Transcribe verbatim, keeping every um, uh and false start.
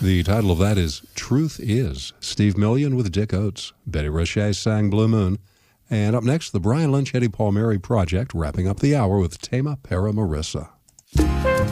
The title of that is Truth Is. Steve Million with Dick Oates. Betty Roche sang Blue Moon. And up next, the Brian Lynch, Eddie Palmieri Project, wrapping up the hour with Tema Para Marissa.